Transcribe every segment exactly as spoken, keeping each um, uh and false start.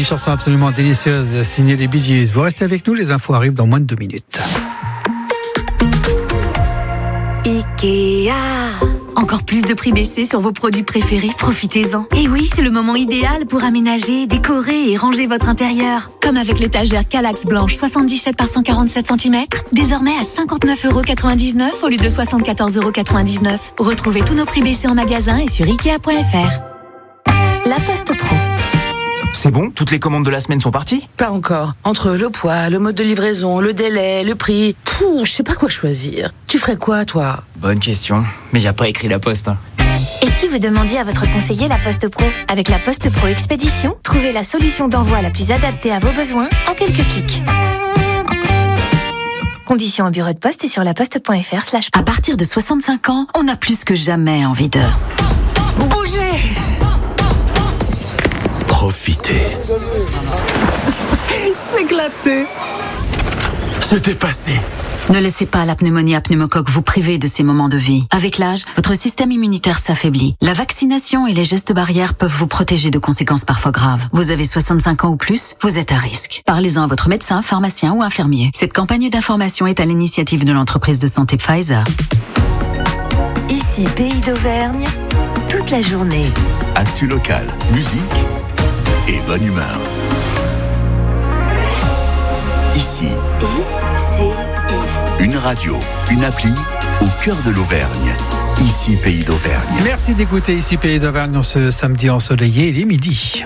Une chanson absolument délicieuse signée les Bee Gees. Vous restez avec nous, les infos arrivent dans moins de deux minutes. Ikea. Encore plus de prix baissés sur vos produits préférés, profitez-en. Et oui, c'est le moment idéal pour aménager, décorer et ranger votre intérieur. Comme avec l'étagère Kallax blanche soixante-dix-sept par cent quarante-sept centimètres, désormais à cinquante-neuf euros quatre-vingt-dix-neuf au lieu de soixante-quatorze euros quatre-vingt-dix-neuf. Retrouvez tous nos prix baissés en magasin et sur ikea point f r. La Poste Pro. C'est bon? Toutes les commandes de la semaine sont parties? Pas encore. Entre le poids, le mode de livraison, le délai, le prix... Pouh, je sais pas quoi choisir. Tu ferais quoi, toi? Bonne question. Mais y a pas écrit La Poste. Hein. Et si vous demandiez à votre conseiller La Poste Pro? Avec La Poste Pro Expédition, trouvez la solution d'envoi la plus adaptée à vos besoins en quelques clics. Conditions au bureau de poste et sur laposte point f r slash pro. À partir de soixante-cinq ans, on a plus que jamais envie de... bouger. Profitez. S'éclater. C'était passé. Ne laissez pas la pneumonie à pneumocoque vous priver de ces moments de vie. Avec l'âge, votre système immunitaire s'affaiblit. La vaccination et les gestes barrières peuvent vous protéger de conséquences parfois graves. Vous avez soixante-cinq ans ou plus, vous êtes à risque. Parlez-en à votre médecin, pharmacien ou infirmier. Cette campagne d'information est à l'initiative de l'entreprise de santé Pfizer. Ici, Pays d'Auvergne, toute la journée. Actu local, musique et bonne humeur. Ici, I C I. Une radio, une appli au cœur de l'Auvergne. Ici, Pays d'Auvergne. Merci d'écouter Ici Pays d'Auvergne en ce samedi ensoleillé, il est midi.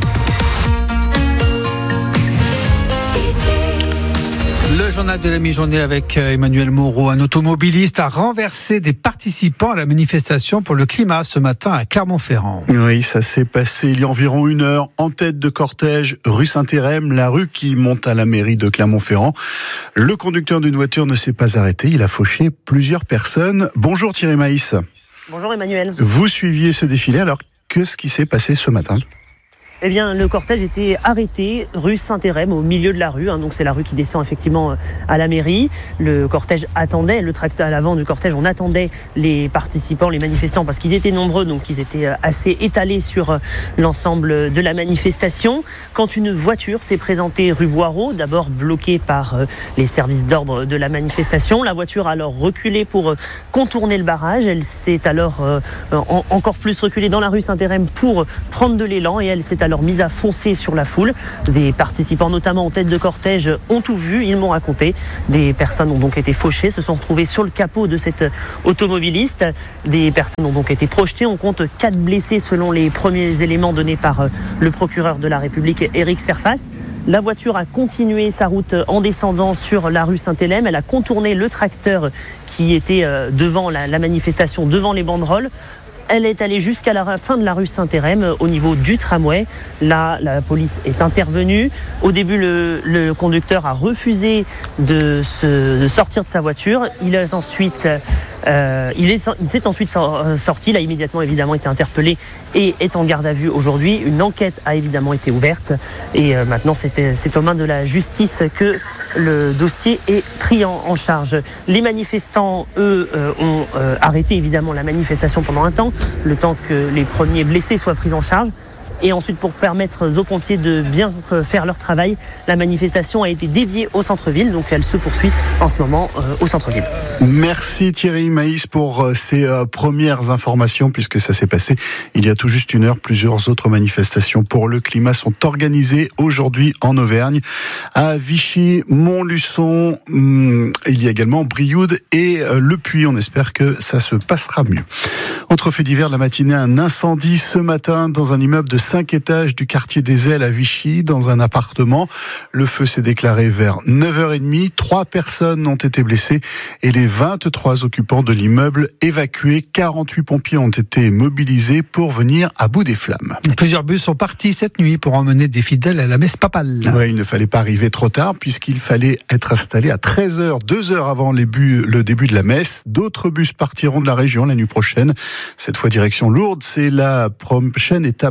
Le journal de la mi-journée avec Emmanuel Moreau. Un automobiliste a renversé des participants à la manifestation pour le climat ce matin à Clermont-Ferrand. Oui, ça s'est passé il y a environ une heure en tête de cortège, rue Saint-Hérem, la rue qui monte à la mairie de Clermont-Ferrand. Le conducteur d'une voiture ne s'est pas arrêté, il a fauché plusieurs personnes. Bonjour Thierry Maïs. Bonjour Emmanuel. Vous suiviez ce défilé, alors qu'est-ce qui s'est passé ce matin ? Eh bien, le cortège était arrêté rue Saint-Hérem, au milieu de la rue. Hein, donc, c'est la rue qui descend effectivement à la mairie. Le cortège attendait, le tracteur à l'avant du cortège, on attendait les participants, les manifestants, parce qu'ils étaient nombreux, donc ils étaient assez étalés sur l'ensemble de la manifestation. Quand une voiture s'est présentée rue Boireau, d'abord bloquée par les services d'ordre de la manifestation, la voiture a alors reculé pour contourner le barrage. Elle s'est alors euh, en, encore plus reculée dans la rue Saint-Hérem pour prendre de l'élan et elle s'est alors mise à foncer sur la foule. Des participants, notamment en tête de cortège, ont tout vu, ils m'ont raconté. Des personnes ont donc été fauchées, se sont retrouvées sur le capot de cet automobiliste. Des personnes ont donc été projetées. On compte quatre blessés selon les premiers éléments donnés par le procureur de la République, Éric Serfas. La voiture a continué sa route en descendant sur la rue Saint-Hélène. Elle a contourné le tracteur qui était devant la, la manifestation, devant les banderoles. Elle est allée jusqu'à la fin de la rue Saint-Hérem, au niveau du tramway. Là, la police est intervenue. Au début, le, le conducteur a refusé de, se, de sortir de sa voiture. Il est ensuite... Euh, il, est, il s'est ensuite sorti, il a immédiatement évidemment été interpellé et est en garde à vue aujourd'hui. Une enquête a évidemment été ouverte et euh, maintenant c'est, c'est aux mains de la justice que le dossier est pris en, en charge. Les manifestants, eux, euh, ont euh, arrêté évidemment la manifestation pendant un temps, le temps que les premiers blessés soient pris en charge. Et ensuite, pour permettre aux pompiers de bien faire leur travail, la manifestation a été déviée au centre-ville. Donc, elle se poursuit en ce moment euh, au centre-ville. Merci Thierry Maïs pour euh, ces euh, premières informations, puisque ça s'est passé il y a tout juste une heure. Plusieurs autres manifestations pour le climat sont organisées aujourd'hui en Auvergne. À Vichy, Montluçon, hum, il y a également Brioude et euh, Le Puy. On espère que ça se passera mieux. Autre fait divers, la matinée, un incendie ce matin dans un immeuble de cinq étages du quartier des Ailes à Vichy, dans un appartement. Le feu s'est déclaré vers neuf heures trente. Trois personnes ont été blessées et les vingt-trois occupants de l'immeuble évacués. quarante-huit pompiers ont été mobilisés pour venir à bout des flammes. Plusieurs bus sont partis cette nuit pour emmener des fidèles à la messe papale. Ouais, il ne fallait pas arriver trop tard puisqu'il fallait être installé à treize heures, deux heures avant les bu- le début de la messe. D'autres bus partiront de la région la nuit prochaine. Cette fois direction Lourdes, c'est la prochaine étape de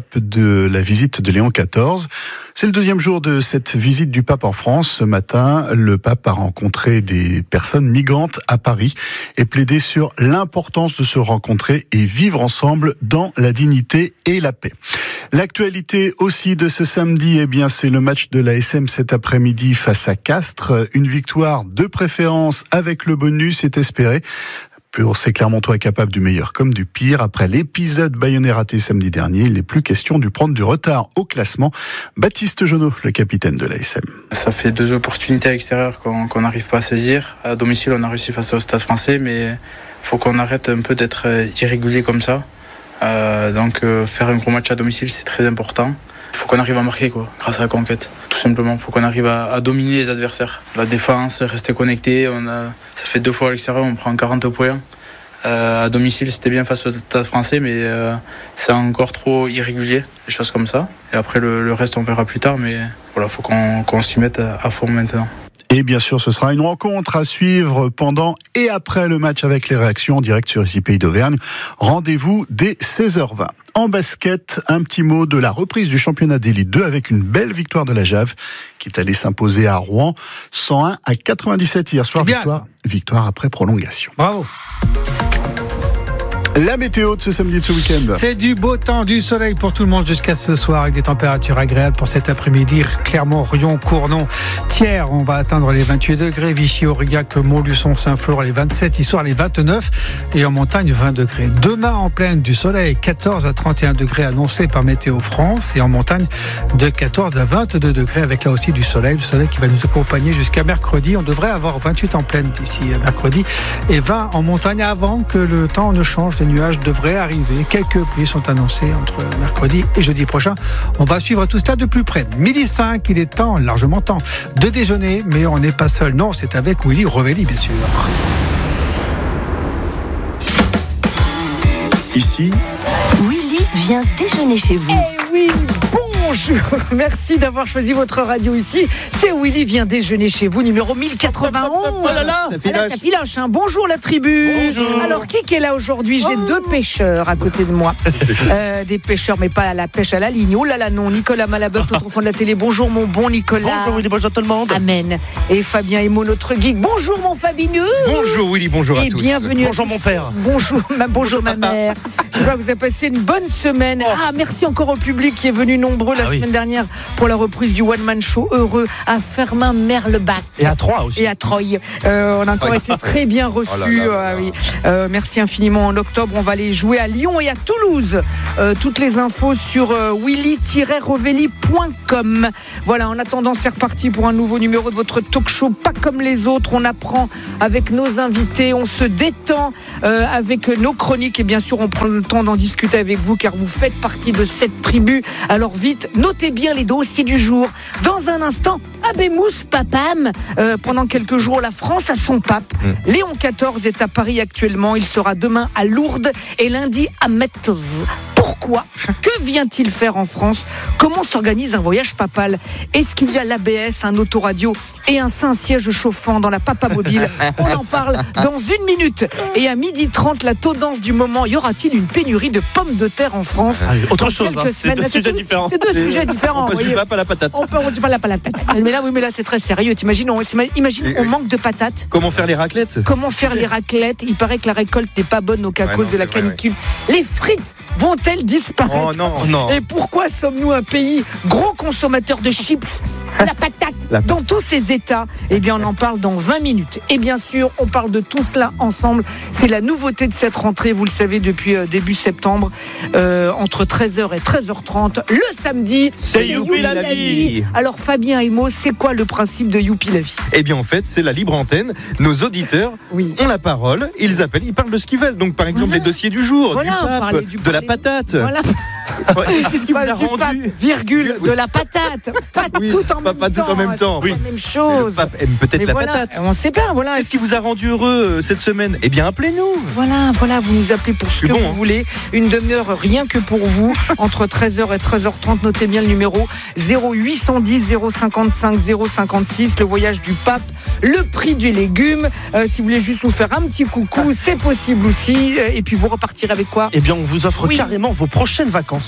de la visite de Léon quatorze. C'est le deuxième jour de cette visite du pape en France. Ce matin, le pape a rencontré des personnes migrantes à Paris et plaidé sur l'importance de se rencontrer et vivre ensemble dans la dignité et la paix. L'actualité aussi de ce samedi, eh bien, c'est le match de l'A S M cet après-midi face à Castres. Une victoire de préférence avec le bonus est espérée. Pour ces Clermontois capables du meilleur comme du pire. Après l'épisode bayonnais raté samedi dernier, il n'est plus question de prendre du retard au classement. Baptiste Jonot, le capitaine de l'A S M. Ça fait deux opportunités à l'extérieur qu'on qu'on n'arrive pas à saisir. À domicile, on a réussi face au Stade Français, mais il faut qu'on arrête un peu d'être irrégulier comme ça. Euh, donc euh, faire un gros match à domicile, c'est très important. Il faut qu'on arrive à marquer quoi, grâce à la conquête. Tout simplement, il faut qu'on arrive à, à dominer les adversaires. La défense, rester connecté. On a, ça fait deux fois à l'extérieur, on prend quarante points. Euh, à domicile, c'était bien face au Stade Français, mais euh, c'est encore trop irrégulier, des choses comme ça. Et après, le, le reste, on verra plus tard. Mais voilà, il faut qu'on, qu'on s'y mette à, à fond maintenant. Et bien sûr, ce sera une rencontre à suivre pendant et après le match avec les réactions en direct sur Ici Pays d'Auvergne. Rendez-vous dès seize heures vingt. En basket, un petit mot de la reprise du championnat d'élite deux avec une belle victoire de la Jave qui est allée s'imposer à Rouen cent un à quatre-vingt-dix-sept hier soir. Bien, victoire, victoire après prolongation. Bravo. La météo de ce samedi et de ce week-end. C'est du beau temps, du soleil pour tout le monde jusqu'à ce soir avec des températures agréables pour cet après-midi. Clermont, Rion, Cournon, Thiers, on va atteindre les vingt-huit degrés. Vichy, Aurillac, Montluçon, Saint-Flour, les vingt-sept. Histoire, les vingt-neuf. Et en montagne, vingt degrés. Demain, en pleine, du soleil, quatorze à trente et un degrés annoncés par Météo France. Et en montagne, de quatorze à vingt-deux degrés avec là aussi du soleil. Le soleil qui va nous accompagner jusqu'à mercredi. On devrait avoir vingt-huit en pleine d'ici mercredi et vingt en montagne avant que le temps ne change. Les nuages devraient arriver. Quelques pluies sont annoncées entre mercredi et jeudi prochain. On va suivre tout cela de plus près. Midi cinq, il est temps, largement temps, de déjeuner, mais on n'est pas seul. Non, c'est avec Willy Rovelli, bien sûr. Ici, Willy vient déjeuner chez vous. Eh oui, bonjour. Merci d'avoir choisi votre radio ici. C'est Willy vient déjeuner chez vous, numéro mille quatre-vingt-onze. Oh là là, ça filoche. Ah là, ça filoche, hein. Bonjour la tribu. Bonjour. Alors, qui est là aujourd'hui? J'ai oh. deux pêcheurs à côté de moi. euh, des pêcheurs, mais pas à la pêche à la ligne. Oh là là, non. Nicolas Malabeuf, tout au fond de la télé. Bonjour, mon bon Nicolas. Bonjour, Willy. Bonjour tout le monde. Amen. Et Fabien Emo, notre geek. Bonjour, mon Fabineux. Bonjour, Willy. Bonjour à et tous. Bienvenue. Bonjour, mon père. Bonjour, ma, bonjour, bonjour ma papa. mère. Je vois que vous avez passé une bonne semaine. Oh. Ah, merci encore au public qui est venu nombreux la ah, semaine oui. dernière pour la reprise du One Man Show heureux à Fermin-Merlebach. Et à Troyes aussi. Et à Troyes. Euh, on a encore été très bien reçus. Oh là là là. Euh, oui. euh, merci infiniment. En octobre, on va aller jouer à Lyon et à Toulouse. Euh, toutes les infos sur euh, willy tiret rovelli point com. Voilà, en attendant, c'est reparti pour un nouveau numéro de votre talk show. Pas comme les autres. On apprend avec nos invités. On se détend euh, avec nos chroniques. Et bien sûr, on prend le temps d'en discuter avec vous car vous faites partie de cette tribu. Alors vite, notez bien les dossiers du jour. Dans un instant, Abemous Papam. Euh, pendant quelques jours, la France a son pape. Mmh. Léon quatorze est à Paris actuellement. Il sera demain à Lourdes et lundi à Metz. Pourquoi ? Que vient-il faire en France ? Comment s'organise un voyage papal ? Est-ce qu'il y a l'A B S, un autoradio et un Saint-Siège chauffant dans la Papa Mobile ? On en parle dans une minute. Et à midi trente, la tendance du moment, y aura-t-il une pénurie de pommes de terre en France ? Ah, autre dans chose, hein. C'est deux sujets différents. C'est deux c'est sujets différents. On passe du pape à la patate. On peut du pape à la patate. Mais là, oui, mais là, c'est très sérieux. T'imagines, on, imagine, on manque de patates. Comment faire les raclettes ? Comment faire les raclettes ? Il paraît que la récolte n'est pas bonne au cas ouais, cause non, de la canicule. Vrai, ouais. Les frites vont-elles disparaître ? Oh non, non. Et pourquoi sommes-nous un pays gros consommateur de chips ? La patate, la dans tous ces états, eh bien on en parle dans vingt minutes. Et bien sûr, on parle de tout cela ensemble. C'est la nouveauté de cette rentrée, vous le savez, depuis euh, début septembre, euh, entre treize heures et treize heures trente, le samedi, c'est, c'est Youpi la, la vie. vie. Alors Fabien Emo, c'est quoi le principe de Youpi la vie ? Eh bien en fait, c'est la libre antenne. Nos auditeurs oui. ont la parole, ils appellent, ils parlent de ce qu'ils veulent. Donc par exemple, voilà. les dossiers du jour, voilà, du pape, du de la patate. Voilà. Qu'est-ce qui vous a rendu pape, virgule, de la patate. Pas oui, tout en pas, même pas temps. tout en même temps. C'est oui. la même chose. Le pape aime peut-être Mais la voilà, patate. On ne sait pas. Voilà. Qu'est-ce qui vous a rendu heureux cette semaine ? Eh bien, appelez-nous. Voilà, voilà. Vous nous appelez pour ce que bon, vous hein. voulez. Une demi-heure rien que pour vous. Entre treize heures et treize heures trente. Notez bien le numéro zéro huit cent dix zéro cinquante-cinq zéro cinquante-six. Le voyage du pape. Le prix du légume. Euh, si vous voulez juste nous faire un petit coucou, c'est possible aussi. Et puis vous repartirez avec quoi ? Eh bien, on vous offre oui. carrément vos prochaines vacances.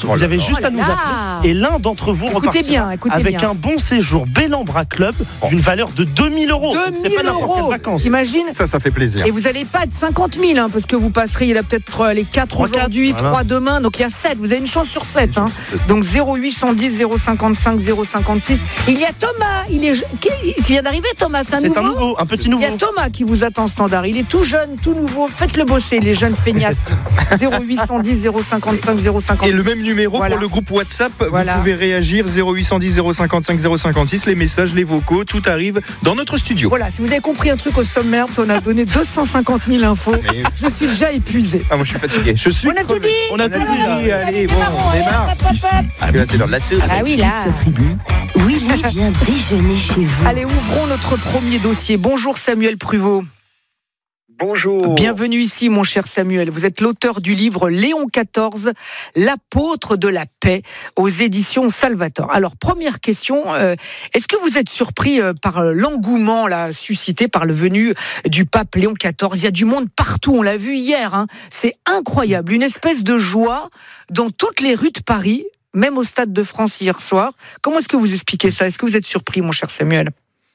vous là avez là. juste Oh à nous là appeler et l'un d'entre vous Écoutez repartira bien, écoutez avec bien. un bon séjour Bellambra Club d'une valeur de deux mille euros. Donc, c'est pas n'importe quelle vacances. T'imagines ? Ça, ça fait plaisir. Et vous n'allez pas être cinquante mille, hein, parce que vous passerez, il y a peut-être euh, les quatre trois, aujourd'hui, quatre, voilà. trois demain, donc il y a sept. Vous avez une chance sur sept. Hein. Donc zéro huit cent dix, zéro cinquante-cinq, zéro cinquante-six. Il y a Thomas, il est, qui, il vient d'arriver Thomas, c'est un C'est nouveau. un nouveau, un petit nouveau. Il y a Thomas qui vous attend standard. Il est tout jeune, tout nouveau. Faites-le bosser, les jeunes feignasses. zéro huit cent dix, zéro cinquante-cinq, zéro cinquante-six. Et le même numéro Voilà. pour le groupe WhatsApp. Voilà. Vous pouvez réagir zéro huit cent dix, zéro cinquante-cinq, zéro cinquante-six. Les messages, les vocaux, tout arrive dans notre studio. Voilà, si vous avez compris un truc au sommaire, parce qu'on a donné deux cent cinquante mille infos, Mais- je suis déjà épuisé. Ah, moi je suis fatigué. Je suis On a tout crevé. dit. On a tout Voilà. dit. Allez, bon, on démarre. Ici, Parce que là, c'est l'heure de la séance. Ah oui, là. Sa tribu, Willy vient déjeuner chez vous. Allez, ouvrons notre premier dossier. Bonjour Samuel Pruvot. Bonjour. Bienvenue ici, mon cher Samuel. Vous êtes l'auteur du livre Léon quatorze, l'apôtre de la paix, aux éditions Salvator. Alors, première question, euh, est-ce que vous êtes surpris euh, par l'engouement là, suscité par le venu du pape Léon quatorze ? Il y a du monde partout, on l'a vu hier. Hein. C'est incroyable, une espèce de joie dans toutes les rues de Paris, même au Stade de France hier soir. Comment est-ce que vous expliquez ça ? Est-ce que vous êtes surpris, mon cher Samuel ?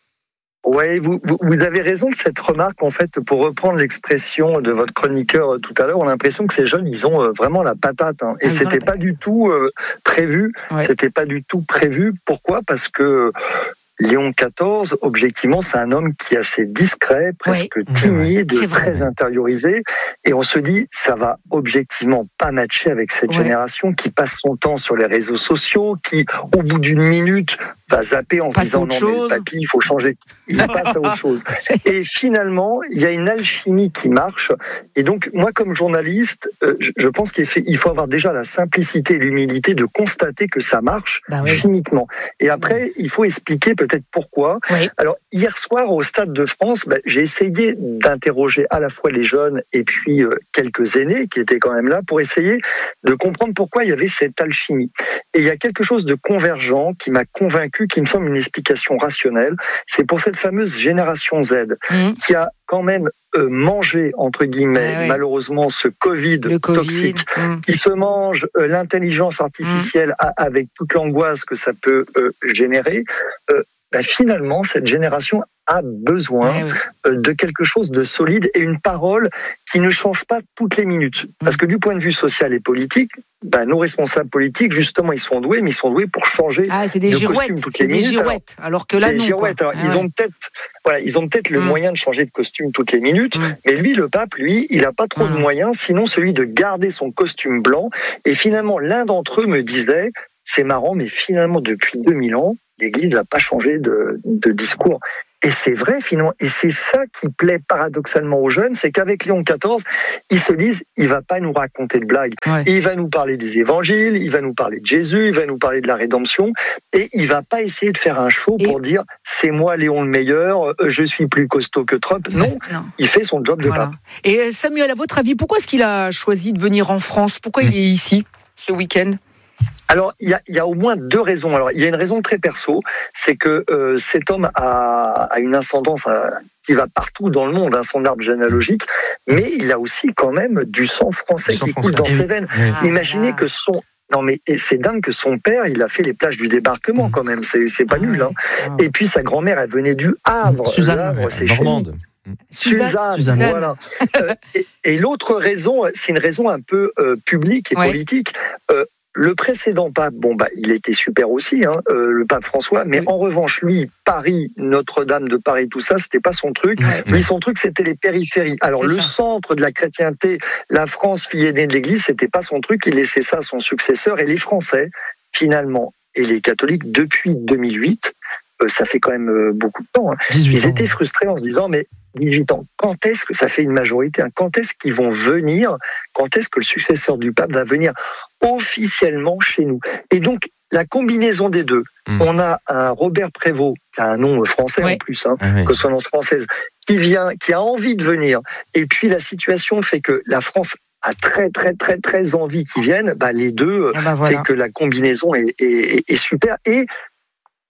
Oui, vous, vous, vous avez raison de cette remarque. En fait, pour reprendre l'expression de votre chroniqueur tout à l'heure, on a l'impression que ces jeunes, ils ont vraiment la patate. Hein. Et Ah, c'était pas du tout euh, prévu. Ouais. C'était pas du tout prévu. Pourquoi ? Parce que Léon quatorze, objectivement, c'est un homme qui est assez discret, presque Oui. timide, C'est vrai. très intériorisé. Et on se dit, ça va objectivement pas matcher avec cette Ouais. génération qui passe son temps sur les réseaux sociaux, qui, au bout d'une minute, va zapper en se Passe à disant autre non mais chose. le papy, il faut changer. Il passe à autre chose. Et finalement, il y a une alchimie qui marche. Et donc, moi, comme journaliste, euh, je, je pense qu'il fait, il faut avoir déjà la simplicité et l'humilité de constater que ça marche Bah oui. chimiquement. Et après, il faut expliquer peut-être pourquoi. Oui. Alors, hier soir, au Stade de France, bah, j'ai essayé d'interroger à la fois les jeunes et puis euh, quelques aînés qui étaient quand même là pour essayer de comprendre pourquoi il y avait cette alchimie. Et il y a quelque chose de convergent qui m'a convaincu, qui me semble une explication rationnelle. C'est pour cette fameuse génération Z Mmh. qui a quand même euh, mangé, entre guillemets, Ah ouais. malheureusement, ce Covid, Le Covid. toxique, Mmh. qui se mange euh, l'intelligence artificielle a- avec toute l'angoisse que ça peut euh, générer. Euh, bah, finalement, cette génération a besoin Ouais, ouais. euh, de quelque chose de solide et une parole qui ne change pas toutes les minutes. Parce que du point de vue social et politique, bah, nos responsables politiques, justement, ils sont doués, mais ils sont doués pour changer Ah, c'est des de girouettes. costume toutes C'est les des minutes. Alors, girouettes. Alors que là, les non. girouettes, quoi. alors, Ah ils ouais. ont peut-être, voilà, ils ont peut-être le Mm. moyen de changer de costume toutes les minutes, Mm. mais lui, le pape, lui, il n'a pas trop de Mm. moyens, sinon celui de garder son costume blanc. Et finalement, l'un d'entre eux me disait, c'est marrant, mais finalement, depuis deux mille ans, l'Église n'a pas changé de, de discours. Et c'est vrai, finalement. Et c'est ça qui plaît paradoxalement aux jeunes, c'est qu'avec Léon quatorze, ils se disent, il va pas nous raconter de blagues. Ouais. Il va nous parler des évangiles, il va nous parler de Jésus, il va nous parler de la rédemption, et il va pas essayer de faire un show Et- pour dire, c'est moi Léon le meilleur, euh, je suis plus costaud que Trump. Non, Non. il fait son job de Voilà. pape. Et euh, Samuel, à votre avis, pourquoi est-ce qu'il a choisi de venir en France ? Pourquoi il est ici ce week-end ? Alors, il y a, il y a au moins deux raisons. Alors, il y a une raison très perso, c'est que euh, cet homme a, a une ascendance euh, qui va partout dans le monde, hein, son arbre généalogique, mais il a aussi quand même du sang français Du sang qui coule français. dans Eh oui. ses veines. Ah, Imaginez voilà. que son... Non mais et c'est dingue que son père, il a fait les plages du débarquement quand même, c'est, c'est pas Ah nul. Hein. ouais. Et puis sa grand-mère, elle venait du Havre. Suzanne. Le Havre, c'est chez nous. Normande. Suzanne. Suzanne, Suzanne. voilà. Euh, et, et l'autre raison, c'est une raison un peu euh, publique et Ouais. politique. Euh, le précédent pape, bon bah, il était super aussi, hein, euh, le pape François. Mais Oui. en revanche, lui, Paris, Notre-Dame de Paris, tout ça, c'était pas son truc. Ouais. Lui, son truc, c'était les périphéries. Alors C'est le ça. centre de la chrétienté, la France, fille aînée de l'Église, c'était pas son truc. Il laissait ça à son successeur. Et les Français, finalement, et les catholiques, depuis deux mille huit, euh, ça fait quand même euh, beaucoup de temps. Hein, dix-huit ils ans. étaient frustrés en se disant, mais dix-huit ans, quand est-ce que ça fait une majorité, hein, quand est-ce qu'ils vont venir, quand est-ce que le successeur du pape va venir officiellement chez nous? Et donc, la combinaison des deux, Mm. on a un Robert Prévost, qui a un nom français Ouais. en plus, hein, Ah oui. consonance française, qui vient, qui a envie de venir. Et puis, la situation fait que la France a très, très, très, très envie qu'ils viennent. Bah, les deux, Ah bah voilà. fait que la combinaison est, est, est super. Et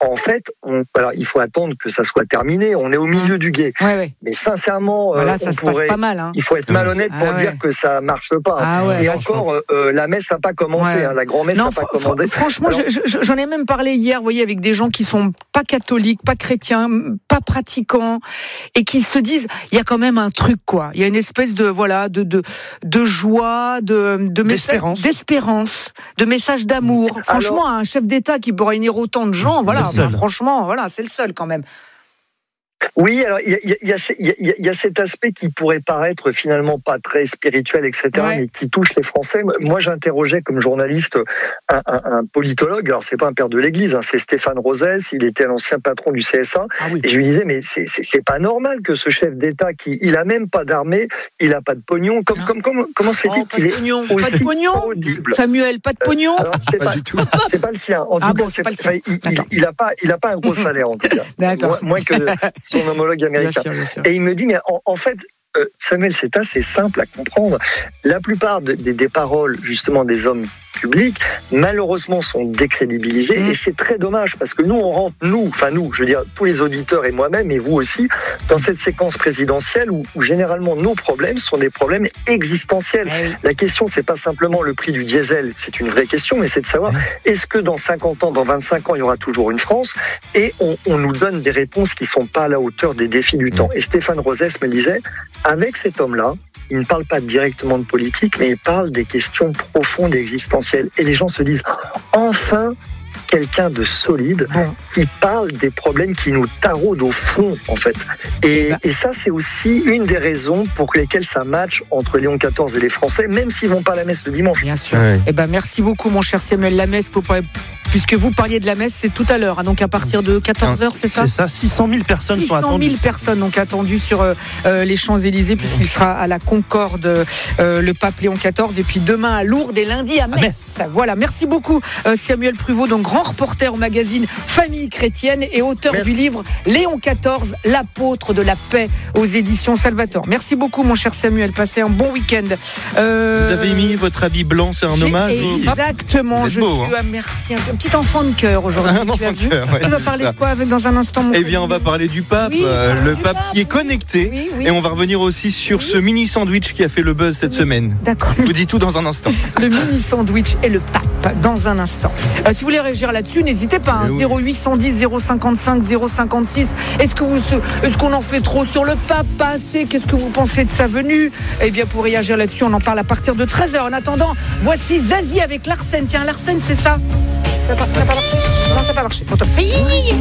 en fait, on, alors, il faut attendre que ça soit terminé. On est au milieu du gué. Ouais, ouais. Mais sincèrement, voilà, euh, ça on se pourrait, passe pas mal. Hein. Il faut être malhonnête ah, pour ouais. dire que ça marche pas. Ah, ouais, Et là, encore, euh, la messe n'a pas commencé. Ouais. Hein, la grand-messe n'a pas fr- commandé. Franchement, alors, je, je, j'en ai même parlé hier, vous voyez, avec des gens qui sont pas catholiques, pas chrétiens, pas pratiquants, et qui se disent, il y a quand même un truc, quoi. Il y a une espèce de, voilà, de, de, de joie, de, de d'espérance. Messa- d'espérance, de message d'amour. Franchement, alors, un chef d'État qui peut réunir autant de gens, voilà, bah, franchement, voilà, c'est le seul quand même. Oui, alors il y a, y, a, y, a, y a cet aspect qui pourrait paraître finalement pas très spirituel, et cetera, ouais. mais qui touche les Français. Moi, j'interrogeais comme journaliste un, un, un politologue. Alors, c'est pas un père de l'Église, hein, c'est Stéphane Rosès. Il était l'ancien patron du C S A. Ah oui. Et je lui disais, mais c'est, c'est, c'est pas normal que ce chef d'État, qui il a même pas d'armée, il a pas de pognon. Comme, comme, comme comment se fait-il oh, qu'il est pognon. aussi pas de pognon. audible. Samuel, pas de pognon. Euh, alors, c'est pas, pas du tout. C'est pas le sien. En ah tout bon, cas, c'est c'est pas le sien. Il, il, il a pas, il a pas un gros salaire en tout cas. D'accord. Moins, moins que son homologue américain. Bien sûr, bien sûr. Et il me dit, mais en, en fait, euh, Samuel, c'est assez simple à comprendre. La plupart de, des, des paroles, justement, des hommes publics, malheureusement, sont décrédibilisées. Mmh. Et c'est très dommage, parce que nous, on rentre, nous, enfin nous, je veux dire, tous les auditeurs et moi-même, et vous aussi, dans cette séquence présidentielle où, où généralement, nos problèmes sont des problèmes existentiels. Mmh. La question, c'est pas simplement le prix du diesel, c'est une vraie question, mais c'est de savoir, mmh. est-ce que dans cinquante ans, dans vingt-cinq ans, il y aura toujours une France? Et on, on nous donne des réponses qui sont pas à la hauteur des défis du mmh. temps. Et Stéphane Rosès me disait, avec cet homme-là, il ne parle pas directement de politique, mais il parle des questions profondes et existentielles. Et les gens se disent, enfin, quelqu'un de solide bon. qui parle des problèmes qui nous taraudent au fond, en fait. Et, bah. et ça, c'est aussi une des raisons pour lesquelles ça match entre Léon quatorze et les Français, même s'ils ne vont pas à la messe le dimanche. Bien sûr. Ouais. Eh ben, merci beaucoup, mon cher Samuel Lamesse, pour puisque vous parliez de la messe, c'est tout à l'heure, hein, donc à partir de quatorze heures, c'est ça? C'est ça, six cent mille personnes sont attendues. six cent mille personnes donc attendues sur euh, les Champs-Élysées, puisqu'il sera à la Concorde, euh, le pape Léon quatorze, et puis demain à Lourdes et lundi à Metz. À Metz. Voilà, merci beaucoup euh, Samuel Pruvot, donc grand reporter au magazine Famille Chrétienne et auteur merci. du livre Léon quatorze, l'apôtre de la paix, aux éditions Salvator. Merci beaucoup mon cher Samuel, passez un bon week-end. Euh... Vous avez mis votre habit blanc, c'est un J'ai hommage? Exactement, je beau, suis hein. merci. Un petit enfant de cœur aujourd'hui. Un enfant de cœur, ouais, on va parler ça. de quoi avec dans un instant? Eh bien, on va parler du pape, oui, euh, le pape, pape qui est connecté, oui, oui. et on va revenir aussi sur oui. ce mini sandwich qui a fait le buzz cette oui. semaine. D'accord. Je vous dis tout dans un instant. Le mini sandwich et le pape dans un instant. Euh, si vous voulez réagir là-dessus, n'hésitez pas. Hein, oui. zéro huit cent dix, zéro cinquante-cinq, zéro cinquante-six. Est-ce que vous, est-ce qu'on en fait trop sur le pape, pas assez? Qu'est-ce que vous pensez de sa venue? Eh bien, pour réagir là-dessus, on en parle à partir de treize heures. En attendant, voici Zazie avec Larsen. Tiens, Larsen, c'est ça? Ça n'a pas, pas marché? Non, ça n'a pas marché.